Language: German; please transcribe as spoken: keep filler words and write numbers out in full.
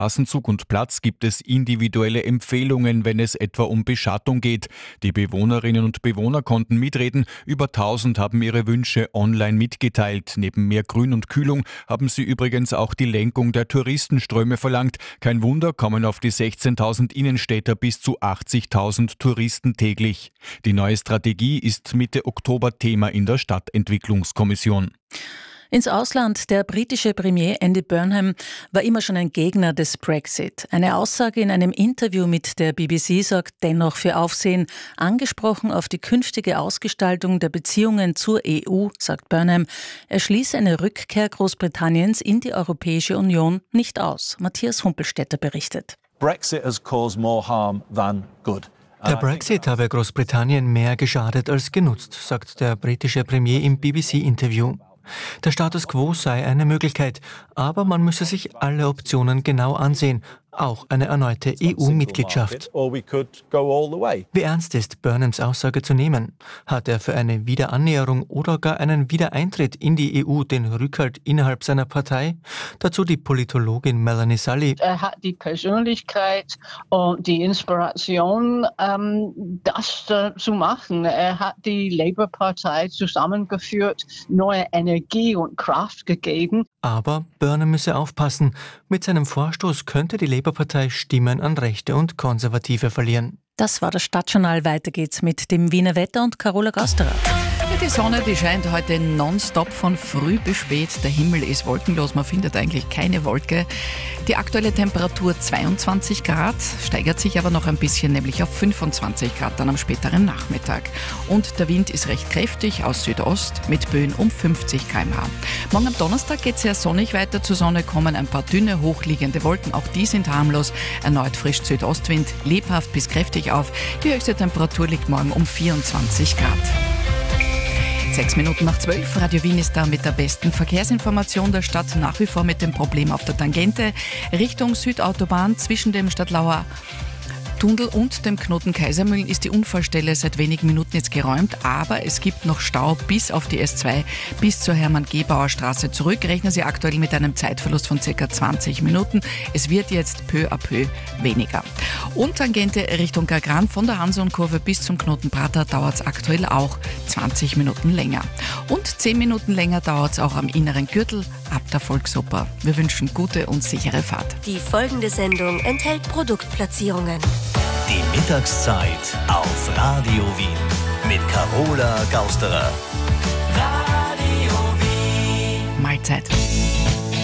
Straßenzug und Platz gibt es individuelle Empfehlungen, wenn es etwa um Beschattung geht. Die Bewohnerinnen und Bewohner konnten mitreden. Über tausend haben ihre Wünsche online mitgeteilt. Neben mehr Grün und Kühlung haben sie übrigens auch die Lenkung der Touristenströme verlangt. Kein Wunder, kommen auf die sechzehntausend Innenstädter bis zu achtzigtausend Touristen täglich. Die neue Strategie ist Mitte Oktober Thema in der Stadtentwicklungskommission. Ins Ausland. Der britische Premier Andy Burnham war immer schon ein Gegner des Brexit. Eine Aussage in einem Interview mit der B B C sorgt dennoch für Aufsehen. Angesprochen auf die künftige Ausgestaltung der Beziehungen zur E U, sagt Burnham, er schließe eine Rückkehr Großbritanniens in die Europäische Union nicht aus. Matthias Humpelstädter berichtet. Brexit has caused more harm than good. Der Brexit habe Großbritannien mehr geschadet als genutzt, sagt der britische Premier im B B C-Interview. Der Status quo sei eine Möglichkeit, aber man müsse sich alle Optionen genau ansehen, auch eine erneute E U-Mitgliedschaft. Wie ernst ist Burnhams Aussage zu nehmen? Hat er für eine Wiederannäherung oder gar einen Wiedereintritt in die E U den Rückhalt innerhalb seiner Partei? Dazu die Politologin Melanie Sully. Er hat die Persönlichkeit und die Inspiration, das zu machen. Er hat die Labour-Partei zusammengeführt, neue Energie und Kraft gegeben. Aber Burnham müsse aufpassen. Mit seinem Vorstoß könnte die Labour-Partei Stimmen an Rechte und Konservative verlieren. Das war das Stadtjournal. Weiter geht's mit dem Wiener Wetter und Carola Gausterer. Die Sonne, die scheint heute nonstop von früh bis spät. Der Himmel ist wolkenlos, man findet eigentlich keine Wolke. Die aktuelle Temperatur zweiundzwanzig Grad, steigert sich aber noch ein bisschen, nämlich auf fünfundzwanzig Grad dann am späteren Nachmittag. Und der Wind ist recht kräftig aus Südost mit Böen um fünfzig Kilometer pro Stunde. Morgen am Donnerstag geht es sehr sonnig weiter. Zur Sonne kommen ein paar dünne, hochliegende Wolken, auch die sind harmlos. Erneut frisch Südostwind, lebhaft bis kräftig auf. Die höchste Temperatur liegt morgen um vierundzwanzig Grad. Sechs Minuten nach zwölf. Radio Wien ist da mit der besten Verkehrsinformation der Stadt, nach wie vor mit dem Problem auf der Tangente Richtung Südautobahn zwischen dem Stadtlauer Tunnel und dem Knoten Kaisermühlen ist die Unfallstelle seit wenigen Minuten jetzt geräumt, aber es gibt noch Stau bis auf die S zwei, bis zur Hermann-Gebauer-Straße zurück. Rechnen Sie aktuell mit einem Zeitverlust von ca. zwanzig Minuten. Es wird jetzt peu à peu weniger. Und Tangente Richtung Gargran von der Hanson-Kurve bis zum Knoten Prater dauert es aktuell auch zwanzig Minuten länger. Und zehn Minuten länger dauert es auch am inneren Gürtel ab der Volksoper. Wir wünschen gute und sichere Fahrt. Die folgende Sendung enthält Produktplatzierungen. Die Mittagszeit auf Radio Wien mit Carola Gausterer. Mahlzeit.